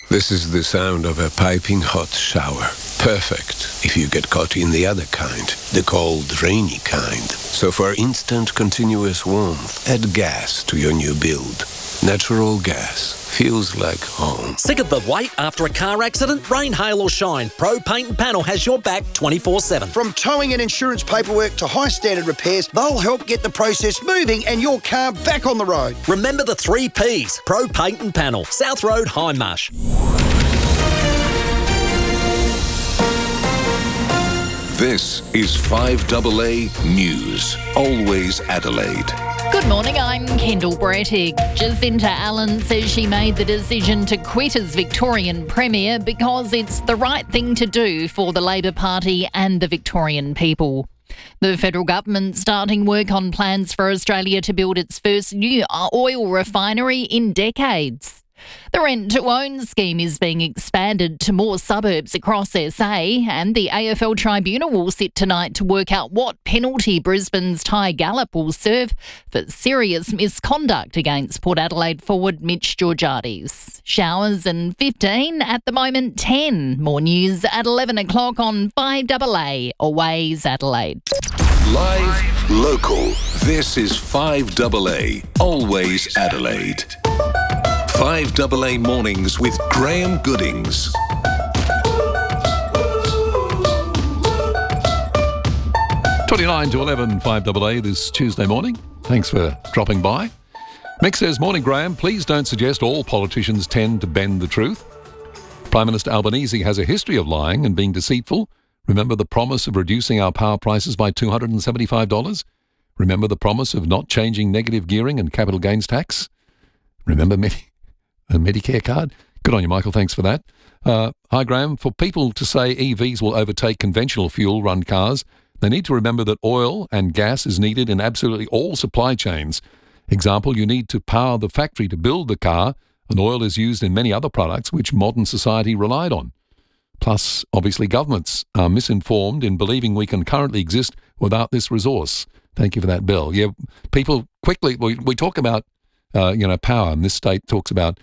This is the sound of a piping hot shower. Perfect if you get caught in the other kind, the cold, rainy kind. So for instant, continuous warmth, add gas to your new build. Natural gas feels like home. Sick of the wait after a car accident? Rain, hail or shine, Pro Paint and Panel has your back 24/7. From towing and insurance paperwork to high standard repairs, they'll help get the process moving and your car back on the road. Remember the 3 Ps. Pro Paint and Panel, South Road, Hindmarsh. This is 5AA News. Always Adelaide. Good morning, I'm Kendall Brettig. Jacinta Allen says she made the decision to quit as Victorian Premier because it's the right thing to do for the Labor Party and the Victorian people. The federal government starting work on plans for Australia to build its first new oil refinery in decades. The rent-to-own scheme is being expanded to more suburbs across SA, and the AFL Tribunal will sit tonight to work out what penalty Brisbane's Ty Gallop will serve for serious misconduct against Port Adelaide forward Mitch Georgiades. Showers and 15, at the moment 10. More news at 11 o'clock on 5AA, Always Adelaide. Live, local. This is 5AA, Always Adelaide. 5AA Mornings with Graham Goodings. 29 to 11, 5AA this Tuesday morning. Thanks for dropping by. Mick says, morning Graham, please don't suggest all politicians tend to bend the truth. Prime Minister Albanese has a history of lying and being deceitful. Remember the promise of reducing our power prices by $275? Remember the promise of not changing negative gearing and capital gains tax? Remember a Medicare card? Good on you, Michael. Thanks for that. Hi, Graham. For people to say EVs will overtake conventional fuel-run cars, they need to remember that oil and gas is needed in absolutely all supply chains. Example, you need to power the factory to build the car, and oil is used in many other products which modern society relied on. Plus, obviously, governments are misinformed in believing we can currently exist without this resource. Thank you for that, Bill. Yeah, people quickly, we talk about, power, and this state talks about,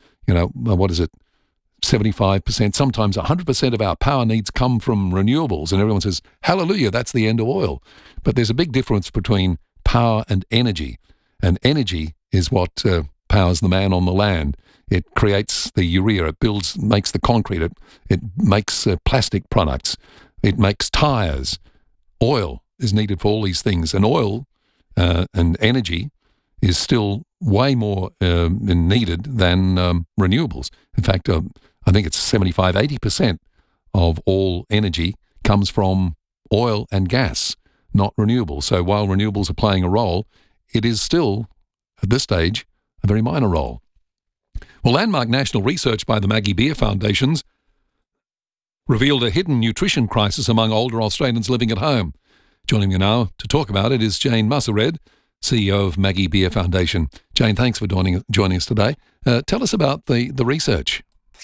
75%, sometimes 100% of our power needs come from renewables. And everyone says, hallelujah, that's the end of oil. But there's a big difference between power and energy. And energy is what powers the man on the land. It creates the urea, it makes the concrete, it makes plastic products, it makes tyres. Oil is needed for all these things. And oil and energy is still way more needed than renewables. In fact, I think it's 75-80% of all energy comes from oil and gas, not renewables. So while renewables are playing a role, it is still, at this stage, a very minor role. Well, landmark national research by the Maggie Beer Foundations revealed a hidden nutrition crisis among older Australians living at home. Joining me now to talk about it is Jane Mussered, CEO of Maggie Beer Foundation. Jane, thanks for joining us today. Tell us about the research.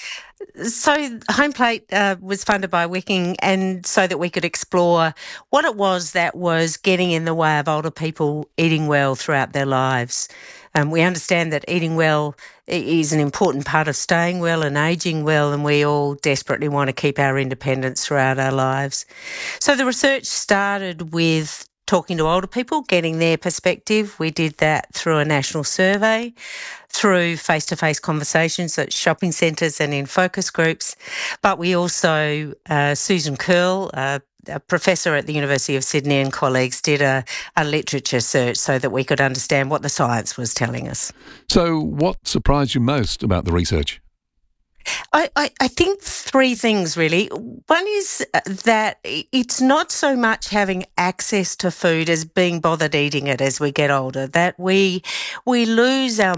So Homeplate was funded by Wicking, and so that we could explore what it was that was getting in the way of older people eating well throughout their lives. We understand that eating well is an important part of staying well and ageing well, and we all desperately want to keep our independence throughout our lives. So the research started with talking to older people, getting their perspective. We did that through a national survey, through face-to-face conversations at shopping centres and in focus groups. But we also, Susan Curl, a professor at the University of Sydney, and colleagues did a literature search so that we could understand what the science was telling us. So what surprised you most about the research? I think 3 things, really. One is that it's not so much having access to food as being bothered eating it as we get older, that we lose our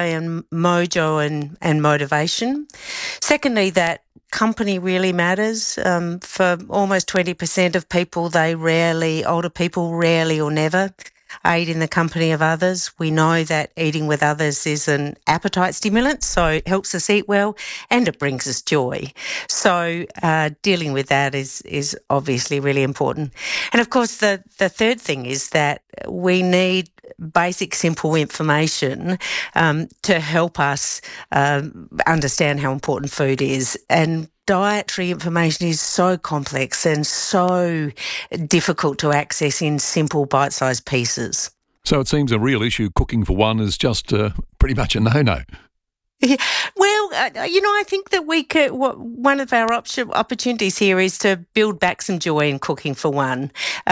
mojo and motivation. Secondly, that company really matters. For almost 20% of people, older people rarely or never ate in the company of others. We know that eating with others is an appetite stimulant, so it helps us eat well and it brings us joy. So dealing with that is obviously really important. And of course, the third thing is that we need basic, simple information to help us understand how important food is. And dietary information is so complex and so difficult to access in simple bite-sized pieces. So it seems a real issue cooking for one is just pretty much a no-no. Yeah. Well, I think that we could. One of our opportunities here is to build back some joy in cooking for one.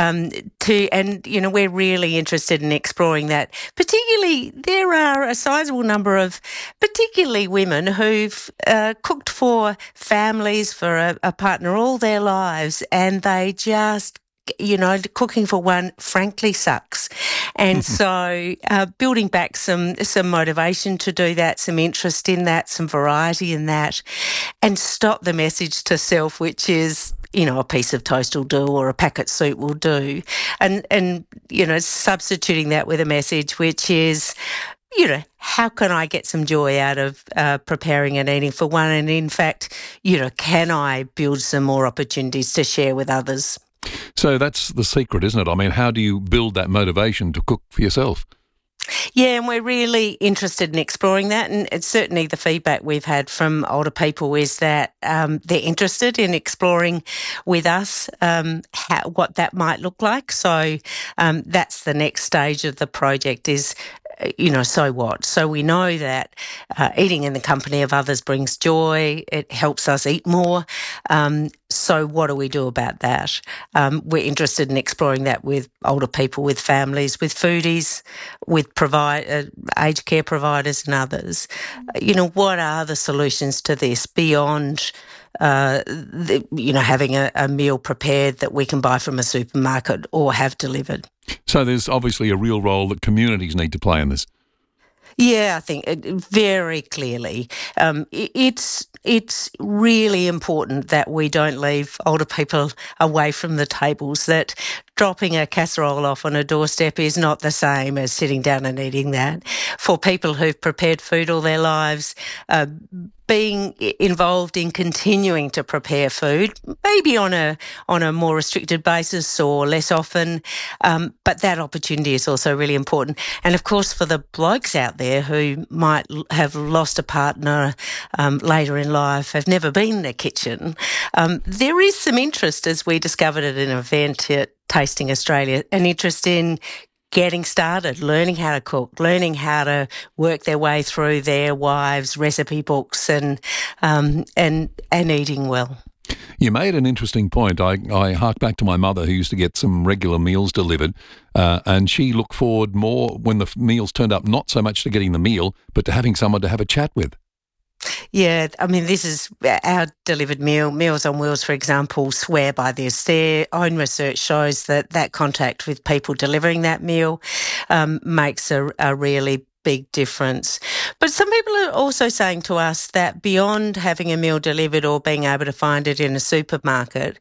We're really interested in exploring that. Particularly, there are a sizable number of, particularly women who've cooked for families, for a partner all their lives, and they just, cooking for one frankly sucks. And so building back some motivation to do that, some interest in that, some variety in that, and stop the message to self, which is, a piece of toast will do or a packet soup will do. And substituting that with a message which is, how can I get some joy out of preparing and eating for one? And in fact, can I build some more opportunities to share with others? So that's the secret, isn't it? I mean, how do you build that motivation to cook for yourself? Yeah, and we're really interested in exploring that. And it's certainly the feedback we've had from older people is that they're interested in exploring with us what that might look like. So that's the next stage of the project is, so what? So we know that eating in the company of others brings joy. It helps us eat more. So what do we do about that? We're interested in exploring that with older people, with families, with foodies, with aged care providers and others. What are the solutions to this beyond having a meal prepared that we can buy from a supermarket or have delivered? So there's obviously a real role that communities need to play in this. Yeah, I think very clearly. It's really important that we don't leave older people away from the tables, that dropping a casserole off on a doorstep is not the same as sitting down and eating that. For people who've prepared food all their lives, being involved in continuing to prepare food, maybe on a more restricted basis or less often, but that opportunity is also really important. And of course, for the blokes out there who might have lost a partner later in life, have never been in a kitchen, there is some interest, as we discovered at an event at Tasting Australia, an interest in getting started, learning how to cook, learning how to work their way through their wives' recipe books and eating well. You made an interesting point. I hark back to my mother who used to get some regular meals delivered and she looked forward more when the meals turned up, not so much to getting the meal, but to having someone to have a chat with. Yeah, I mean, this is our delivered meal. Meals on Wheels, for example, swear by this. Their own research shows that contact with people delivering that meal makes a really big difference. But some people are also saying to us that beyond having a meal delivered or being able to find it in a supermarket,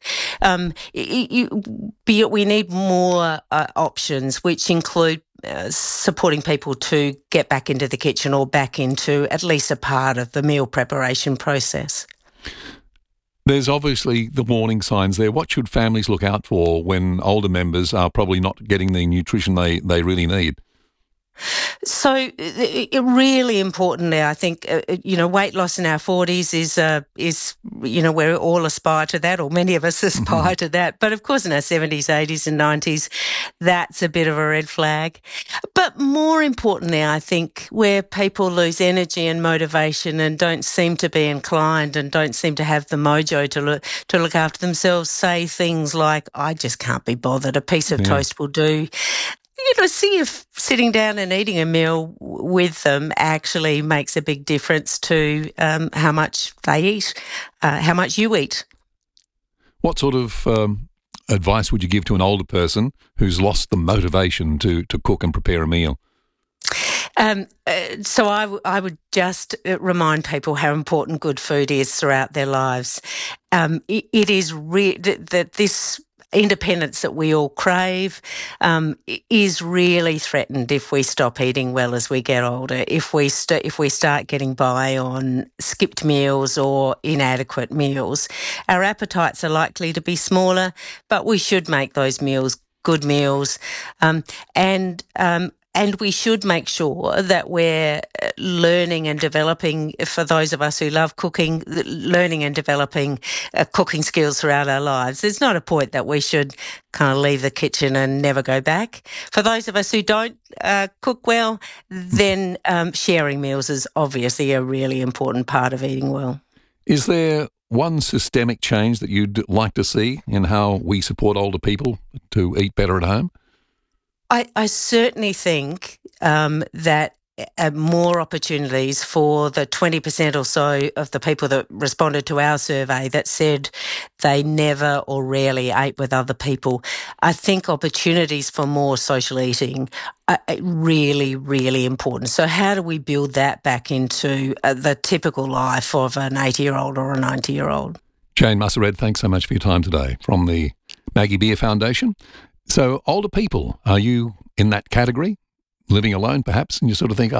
we need more options, which include supporting people to get back into the kitchen or back into at least a part of the meal preparation process. There's obviously the warning signs there. What should families look out for when older members are probably not getting the nutrition they really need? So really importantly, I think, weight loss in our 40s is we all aspire to that, or many of us aspire to that. But of course, in our 70s, 80s and 90s, that's a bit of a red flag. But more importantly, I think where people lose energy and motivation and don't seem to be inclined and don't seem to have the mojo to look after themselves, say things like, I just can't be bothered, a piece of toast will do. See if sitting down and eating a meal with them actually makes a big difference to how much they eat, how much you eat. What sort of advice would you give to an older person who's lost the motivation to cook and prepare a meal? So I would just remind people how important good food is throughout their lives. It is that this independence that we all crave is really threatened if we stop eating well as we get older, if we start getting by on skipped meals or inadequate meals. Our appetites are likely to be smaller, but we should make those meals good meals, and we should make sure that we're learning and developing, for those of us who love cooking, learning and developing cooking skills throughout our lives. There's not a point that we should kind of leave the kitchen and never go back. For those of us who don't cook well, then sharing meals is obviously a really important part of eating well. Is there one systemic change that you'd like to see in how we support older people to eat better at home? I certainly think that more opportunities for the 20% or so of the people that responded to our survey that said they never or rarely ate with other people. I think opportunities for more social eating are really, really important. So how do we build that back into the typical life of an 80-year-old or a 90-year-old? Jane Mussered, thanks so much for your time today from the Maggie Beer Foundation. So older people, are you in that category? Living alone, perhaps, and you sort of think,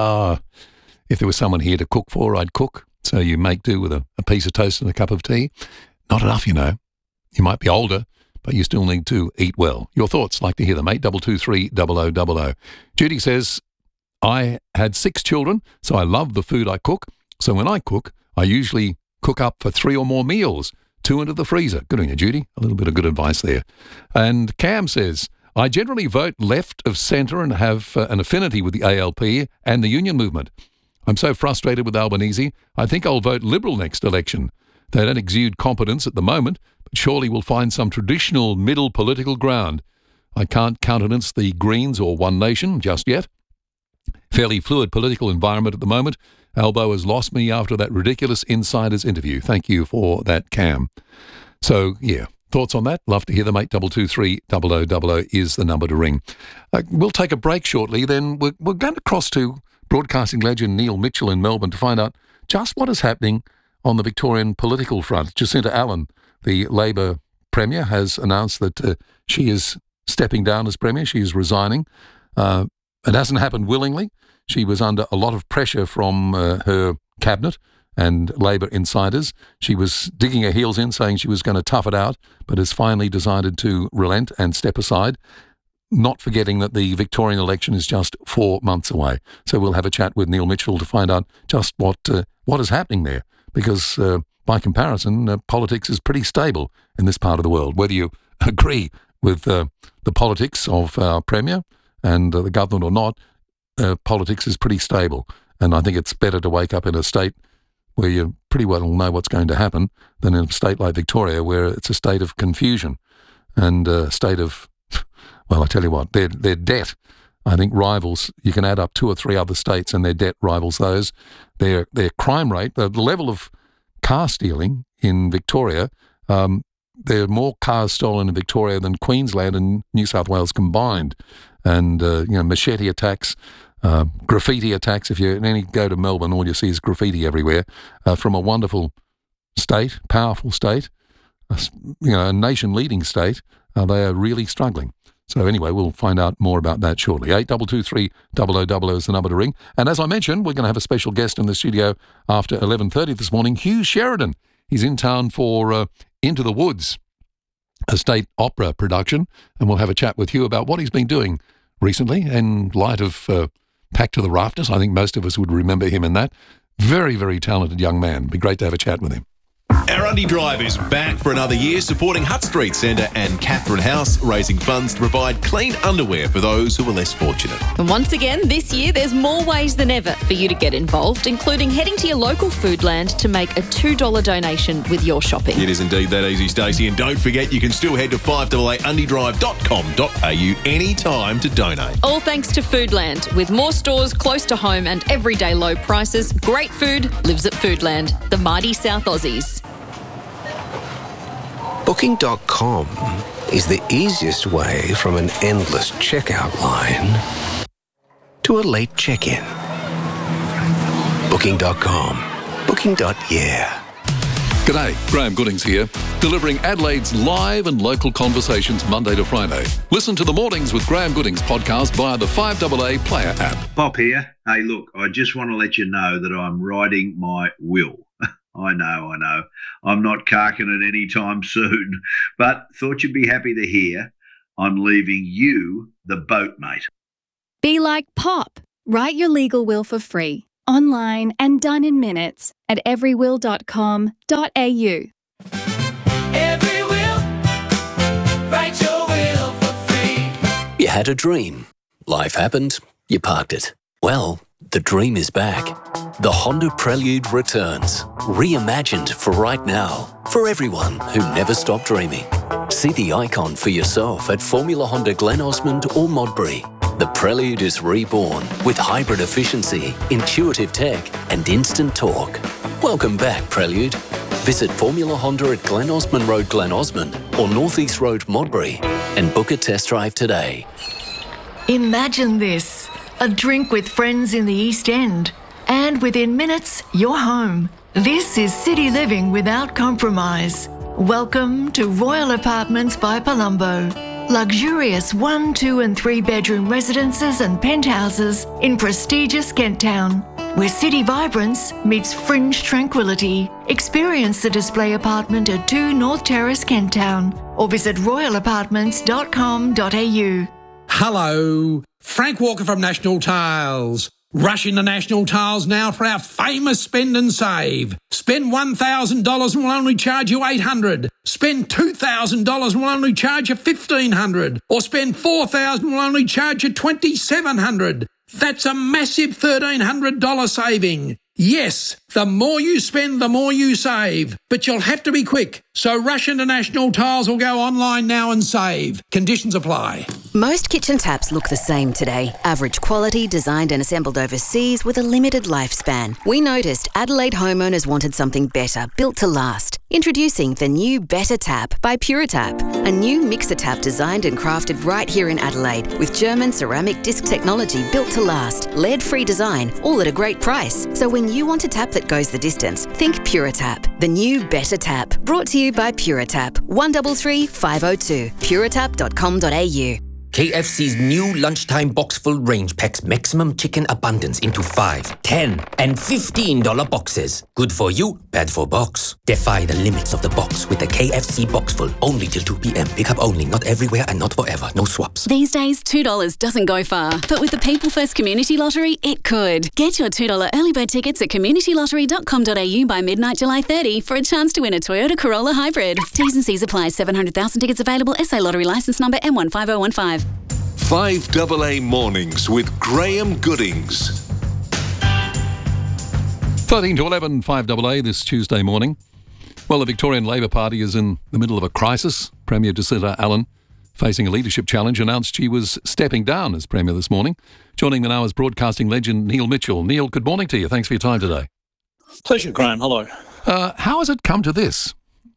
if there was someone here to cook for, I'd cook. So you make do with a piece of toast and a cup of tea. Not enough, you know. You might be older, but you still need to eat well. Your thoughts, like to hear them, 8223 0000. Judy says, I had 6 children, so I love the food I cook. So when I cook, I usually cook up for 3 or more meals, 2 into the freezer. Good on you, Judy. A little bit of good advice there. And Cam says, I generally vote left of centre and have an affinity with the ALP and the union movement. I'm so frustrated with Albanese, I think I'll vote Liberal next election. They don't exude competence at the moment, but surely we'll find some traditional middle political ground. I can't countenance the Greens or One Nation just yet. Fairly fluid political environment at the moment. Albo has lost me after that ridiculous Insiders interview. Thank you for that, Cam. So, yeah. Thoughts on that? Love to hear them. 8223 0000 is the number to ring. We'll take a break shortly. Then we're going to cross to broadcasting legend Neil Mitchell in Melbourne to find out just what is happening on the Victorian political front. Jacinta Allan, the Labor Premier, has announced that she is stepping down as Premier. She is resigning. It hasn't happened willingly. She was under a lot of pressure from her cabinet and Labor insiders. She was digging her heels in, saying she was going to tough it out, but has finally decided to relent and step aside, not forgetting that the Victorian election is just 4 months away. So we'll have a chat with Neil Mitchell to find out just what is happening there, because by comparison, politics is pretty stable in this part of the world. Whether you agree with the politics of our Premier and the government or not, politics is pretty stable. And I think it's better to wake up in a state where you pretty well know what's going to happen than in a state like Victoria, where it's a state of confusion and a state of, well, I tell you what, their debt, I think, rivals. You can add up 2 or 3 other states and their debt rivals those. Their crime rate, the level of car stealing in Victoria, there are more cars stolen in Victoria than Queensland and New South Wales combined. And, machete attacks, graffiti attacks. If you go to Melbourne, all you see is graffiti everywhere from a wonderful state, powerful state, a nation-leading state. They are really struggling. So anyway, we'll find out more about that shortly. 8223 0000 is the number to ring. And as I mentioned, we're going to have a special guest in the studio after 11:30 this morning, Hugh Sheridan. He's in town for Into the Woods, a state opera production, and we'll have a chat with Hugh about what he's been doing recently in light of Packed to the Rafters. I think most of us would remember him in that. Very, very talented young man. It'd be great to have a chat with him. Erundi Drive is back for another year, supporting Hutt Street Centre and Catherine House, raising funds to provide clean underwear for those who are less fortunate. And once again, this year, there's more ways than ever for you to get involved, including heading to your local Foodland to make a $2 donation with your shopping. It is indeed that easy, Stacey. And don't forget, you can still head to 5AA.undidrive.com.au anytime to donate. All thanks to Foodland. With more stores close to home and everyday low prices, great food lives at Foodland, the mighty South Aussies. Booking.com is the easiest way from an endless checkout line to a late check-in. Booking.com. Booking.yeah. G'day, Graham Goodings here, delivering Adelaide's live and local conversations Monday to Friday. Listen to the Mornings with Graham Goodings podcast via the 5AA Player app. Pop here. Hey, look, I just want to let you know that I'm writing my will. I know. I'm not carking it anytime soon, but thought you'd be happy to hear I'm leaving you the boat, mate. Be like Pop. Write your legal will for free, online and done in minutes at everywill.com.au. Every will, write your will for free. You had a dream. Life happened. You parked it. Well, the dream is back. The Honda Prelude returns, reimagined for right now, for everyone who never stopped dreaming. See the icon for yourself at Formula Honda Glen Osmond or Modbury. The Prelude is reborn with hybrid efficiency, intuitive tech and instant torque. Welcome back, Prelude. Visit Formula Honda at Glen Osmond Road, Glen Osmond or North East Road, Modbury and book a test drive today. Imagine this, a drink with friends in the East End and within minutes you're home. This is city living without compromise. Welcome to Royal Apartments by Palumbo. Luxurious 1, 2 and 3 bedroom residences and penthouses in prestigious Kent Town, where city vibrance meets fringe tranquility. Experience the display apartment at 2 North Terrace, Kent Town, or visit royalapartments.com.au. Hello, Frank Walker from National Tiles. Rush into National Tiles now for our famous spend and save. Spend $1,000 and we'll only charge you $800. Spend $2,000 and we'll only charge you $1,500. Or spend $4,000 and we'll only charge you $2,700. That's a massive $1,300 saving. Yes, the more you spend, the more you save. But you'll have to be quick. So rush into National Tiles or go online now and save. Conditions apply. Most kitchen taps look the same today. Average quality, designed and assembled overseas with a limited lifespan. We noticed Adelaide homeowners wanted something better, built to last. Introducing the new Better Tap by Puritap, a new mixer tap designed and crafted right here in Adelaide with German ceramic disc technology built to last, lead-free design, all at a great price. So when you want a tap that goes the distance, think Puritap. The new Better Tap, brought to you by Puritap. 133 502, puritap.com.au. KFC's new lunchtime box full range packs maximum chicken abundance into 5, 10 and $15 boxes. Good for you, bad for box. Defy the limits of the box with the KFC box full. Only till 2 p.m. Pick up only, not everywhere and not forever. No swaps. These days, $2 doesn't go far. But with the People First Community Lottery, it could. Get your $2 early bird tickets at communitylottery.com.au by midnight July 30 for a chance to win a Toyota Corolla Hybrid. T's and C's apply. 700,000 tickets available. SA Lottery licence number M15015. 5AA Mornings with Graham Goodings. 13 to 11, 5AA this Tuesday morning. Well, the Victorian Labor Party is in the middle of a crisis. Premier Jacinta Allen, facing a leadership challenge, announced she was stepping down as Premier this morning. Joining me now is broadcasting legend Neil Mitchell. Neil, good morning to you. Thanks for your time today. Pleasure, Graham. Hello. How has it come to this?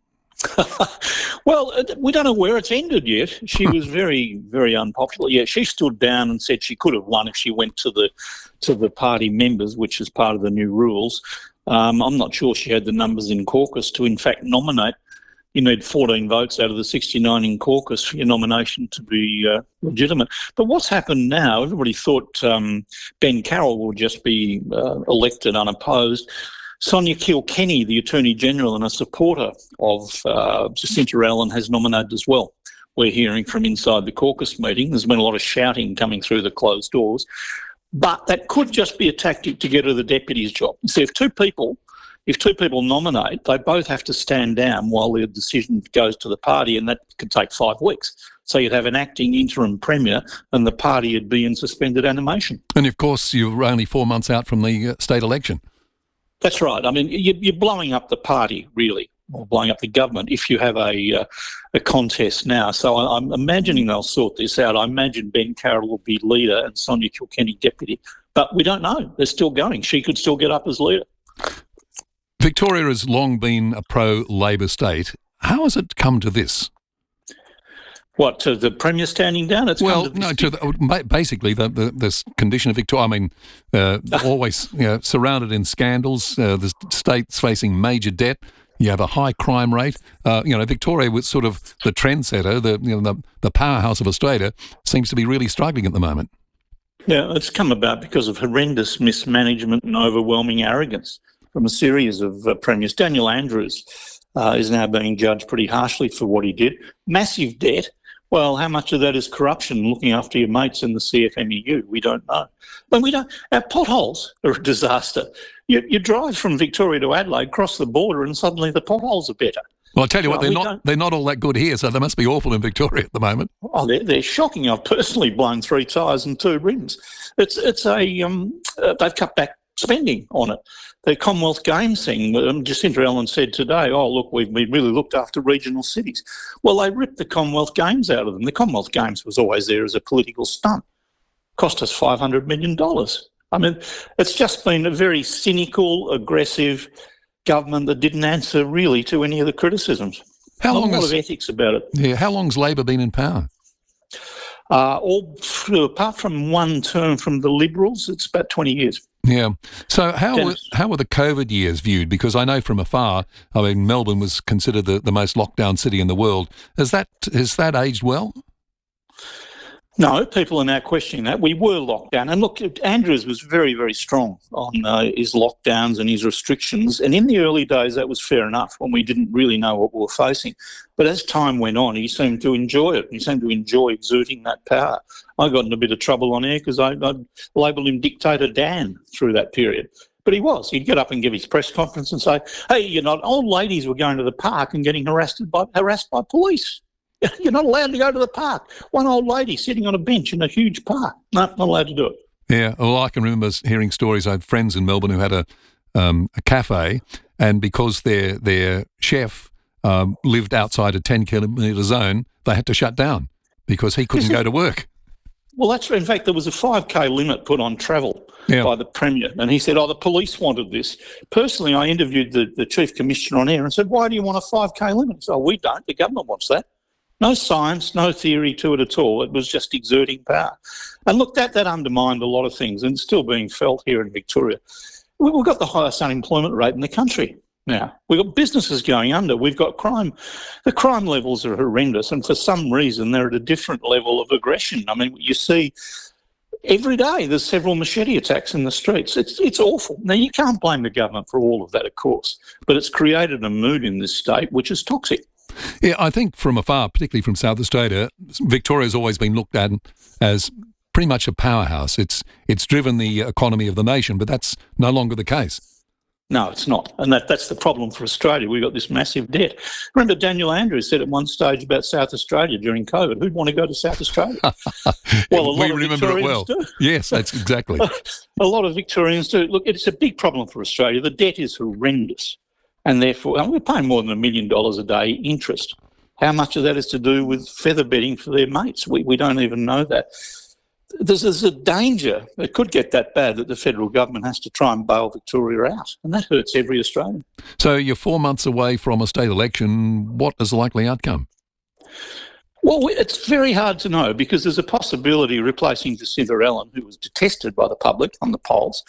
Well, we don't know where it's ended yet. She was very, very unpopular. Yeah, she stood down and said she could have won if she went to the party members, which is part of the new rules. I'm not sure she had the numbers in caucus to, in fact, nominate. You need 14 votes out of the 69 in caucus for your nomination to be legitimate. But what's happened now, everybody thought Ben Carroll will just be elected unopposed. Sonia Kilkenny, the Attorney-General and a supporter of Jacinta Allen, has nominated as well. We're hearing from inside the caucus meeting. There's been a lot of shouting coming through the closed doors. But that could just be a tactic to get her the deputy's job. So if two people nominate, they both have to stand down while their decision goes to the party, and that could take 5 weeks. So you'd have an acting interim premier and the party would be in suspended animation. And, of course, you're only 4 months out from the state election. That's right. I mean, you're blowing up the party, really, or blowing up the government if you have a contest now. So I'm imagining they'll sort this out. I imagine Ben Carroll will be leader and Sonia Kilkenny deputy. But we don't know. They're still going. She could still get up as leader. Victoria has long been a pro-Labor state. How has it come to this? What, to the Premier standing down? Basically the condition of Victoria. I mean, always surrounded in scandals. The state's facing major debt. You have a high crime rate. Victoria was sort of the trendsetter, the powerhouse of Australia, seems to be really struggling at the moment. Yeah, it's come about because of horrendous mismanagement and overwhelming arrogance from a series of premiers. Daniel Andrews is now being judged pretty harshly for what he did. Massive debt. Well, how much of that is corruption, looking after your mates in the CFMEU? We don't know. But our potholes are a disaster. You drive from Victoria to Adelaide, cross the border, and suddenly the potholes are better. Well, I'll tell you what, they're not all that good here, so they must be awful in Victoria at the moment. Oh, they're shocking. I've personally blown 3 tyres and 2 rims. They've cut back spending on it. The Commonwealth Games thing, Jacinta Allen said today, oh, look, we've really looked after regional cities. Well, they ripped the Commonwealth Games out of them. The Commonwealth Games was always there as a political stunt. Cost us $500 million. I mean, it's just been a very cynical, aggressive government that didn't answer really to any of the criticisms. A lot of ethics about it. Yeah, how long's Labor been in power? Apart from one term from the Liberals, it's about 20 years. Yeah. So how were the COVID years viewed? Because I know from afar, I mean, Melbourne was considered the most locked down city in the world. Has that aged well? No, people are now questioning that. We were locked down. And look, Andrews was very, very strong on his lockdowns and his restrictions. And in the early days, that was fair enough when we didn't really know what we were facing. But as time went on, he seemed to enjoy it. He seemed to enjoy exerting that power. I got in a bit of trouble on air because I labelled him Dictator Dan through that period. But he was. He'd get up and give his press conference and say, hey, old ladies were going to the park and getting harassed by police. You're not allowed to go to the park. One old lady sitting on a bench in a huge park. No, not allowed to do it. Yeah, well, I can remember hearing stories. I had friends in Melbourne who had a cafe, and because their chef lived outside a 10-kilometre zone, they had to shut down because he couldn't go to work. Well, that's in fact, there was a 5K limit put on travel by the Premier, and he said, the police wanted this. Personally, I interviewed the Chief Commissioner on air and said, why do you want a 5K limit? He said, we don't. The government wants that. No science, no theory to it at all. It was just exerting power. And look, that undermined a lot of things, and it's still being felt here in Victoria. We've got the highest unemployment rate in the country now. We've got businesses going under. We've got crime. The crime levels are horrendous, and for some reason they're at a different level of aggression. I mean, you see every day there's several machete attacks in the streets. It's awful. Now, you can't blame the government for all of that, of course, but it's created a mood in this state which is toxic. Yeah, I think from afar, particularly from South Australia, Victoria's always been looked at as pretty much a powerhouse. It's driven the economy of the nation, but that's no longer the case. No, it's not. And that's the problem for Australia. We've got this massive debt. Remember, Daniel Andrews said at one stage about South Australia during COVID, who'd want to go to South Australia? Well, a lot of Victorians do. Yes, that's exactly. A lot of Victorians do. Look, it's a big problem for Australia. The debt is horrendous. And therefore, we're paying more than $1 million a day interest. How much of that is to do with feather bedding for their mates? We don't even know that. There's a danger, it could get that bad, that the federal government has to try and bail Victoria out. And that hurts every Australian. So you're 4 months away from a state election. What is the likely outcome? Well, it's very hard to know because there's a possibility of replacing Jacinta Allen, who was detested by the public on the polls.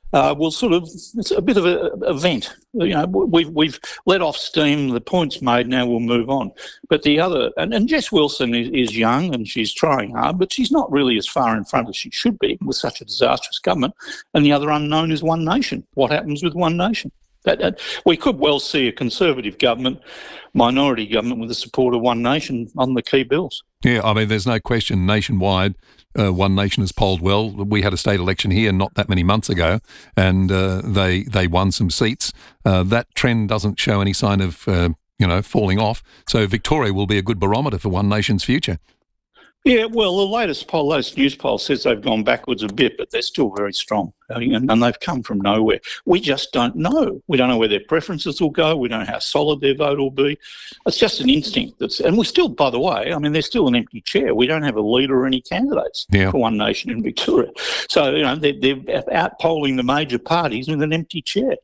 It's a bit of an event. We've let off steam, the point's made, now we'll move on. But the other, and Jess Wilson is young and she's trying hard, but she's not really as far in front as she should be with such a disastrous government. And the other unknown is One Nation. What happens with One Nation? We could well see a Conservative government, minority government with the support of One Nation on the key bills. Yeah, I mean, there's no question nationwide, One Nation has polled well. We had a state election here not that many months ago, and they won some seats. That trend doesn't show any sign of, falling off. So Victoria will be a good barometer for One Nation's future. Yeah, well, the latest news poll says they've gone backwards a bit, but they're still very strong, and they've come from nowhere. We just don't know. We don't know where their preferences will go. We don't know how solid their vote will be. It's just an instinct. And we're still, by the way, there's still an empty chair. We don't have a leader or any candidates for One Nation in Victoria. So, they're out-polling the major parties with an empty chair.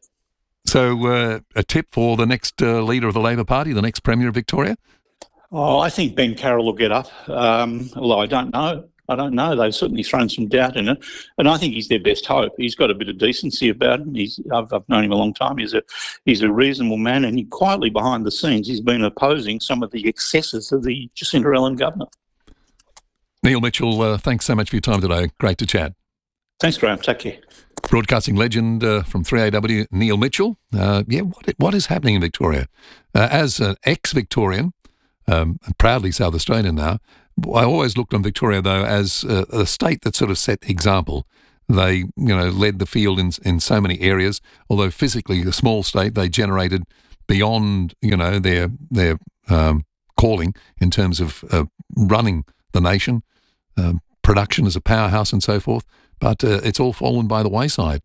So a tip for the next leader of the Labor Party, the next Premier of Victoria? Oh, I think Ben Carroll will get up, although I don't know. I don't know. They've certainly thrown some doubt in it, and I think he's their best hope. He's got a bit of decency about him. I've known him a long time. He's a reasonable man, and he quietly behind the scenes he's been opposing some of the excesses of the Jacinta Allan government. Neil Mitchell, thanks so much for your time today. Great to chat. Thanks, Graham. Take care. Broadcasting legend from 3AW, Neil Mitchell. What is happening in Victoria? As an ex-Victorian, proudly South Australian now, I always looked on Victoria, though, as a state that sort of set the example. They, led the field in so many areas. Although physically a small state, they generated beyond, their calling in terms of running the nation, production as a powerhouse and so forth. But it's all fallen by the wayside.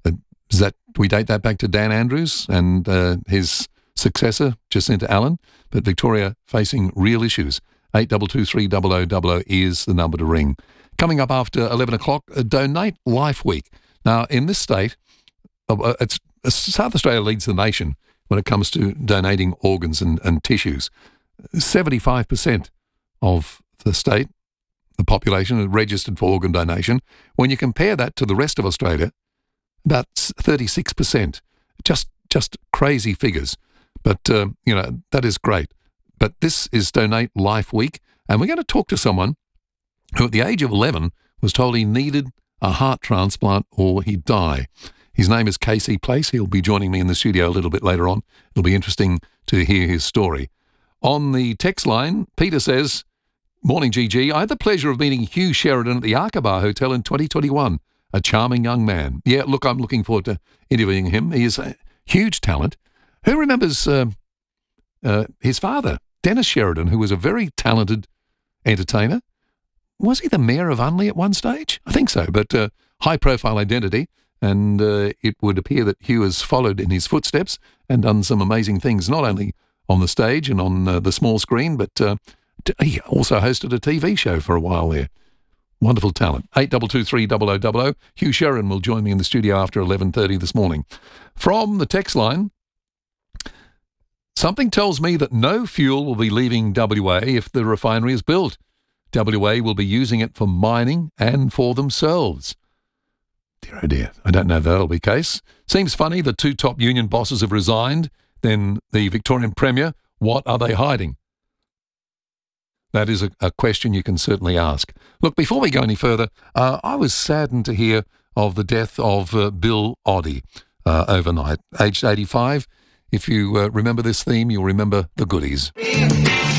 We date that back to Dan Andrews and his successor, Jacinta Allan. But Victoria facing real issues. 8223 is the number to ring. Coming up after 11 o'clock, Donate Life Week. Now, in this state, South Australia leads the nation when it comes to donating organs and tissues. 75% of the state, the population, are registered for organ donation. When you compare that to the rest of Australia, about 36%. Just crazy figures. But, that is great. But this is Donate Life Week, and we're going to talk to someone who at the age of 11 was told he needed a heart transplant or he'd die. His name is Casey Place. He'll be joining me in the studio a little bit later on. It'll be interesting to hear his story. On the text line, Peter says, "Morning, GG. I had the pleasure of meeting Hugh Sheridan at the Aqaba Hotel in 2021. A charming young man. Yeah, look, I'm looking forward to interviewing him. He is a huge talent. Who remembers his father, Dennis Sheridan, who was a very talented entertainer? Was he the mayor of Unley at one stage? I think so, but high-profile identity, and it would appear that Hugh has followed in his footsteps and done some amazing things, not only on the stage and on the small screen, but he also hosted a TV show for a while there. Wonderful talent. 8223 Hugh Sheridan will join me in the studio after 11:30 this morning. From the text line, something tells me that no fuel will be leaving WA if the refinery is built. WA will be using it for mining and for themselves. Dear oh dear, I don't know if that'll be the case. Seems funny the two top union bosses have resigned. Then the Victorian Premier, what are they hiding? That is a question you can certainly ask. Look, before we go any further, I was saddened to hear of the death of Bill Oddie overnight, aged 85. If you remember this theme, you'll remember the goodies.